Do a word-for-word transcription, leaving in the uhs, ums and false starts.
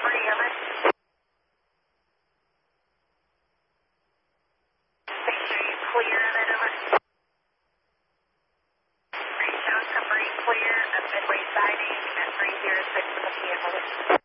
Discovery, over. Make sure you clear of it, over. Great, show Discovery clear of Midway siding at three zero six in the P M, over.